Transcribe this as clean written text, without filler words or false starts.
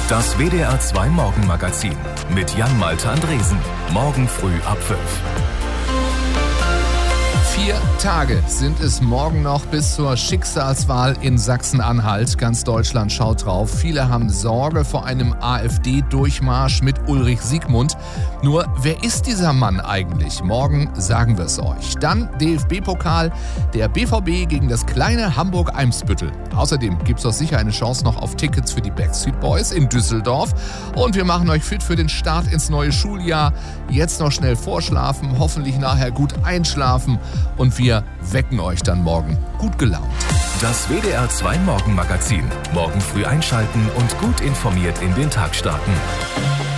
Das WDR 2 Morgenmagazin mit Jan-Malte Andresen. Morgen früh ab 5. 4 Tage sind es morgen noch bis zur Schicksalswahl in Sachsen-Anhalt. Ganz Deutschland schaut drauf. Viele haben Sorge vor einem AfD-Durchmarsch mit Ulrich Siegmund. Nur, wer ist dieser Mann eigentlich? Morgen sagen wir es euch. Dann DFB-Pokal, der BVB gegen das kleine Hamburg-Eimsbüttel. Außerdem gibt es doch sicher eine Chance noch auf Tickets für die Backstreet Boys in Düsseldorf. Und wir machen euch fit für den Start ins neue Schuljahr. Jetzt noch schnell vorschlafen, hoffentlich nachher gut einschlafen. Und wir wecken euch dann morgen gut gelaunt. Das WDR 2 Morgenmagazin. Morgen früh einschalten und gut informiert in den Tag starten.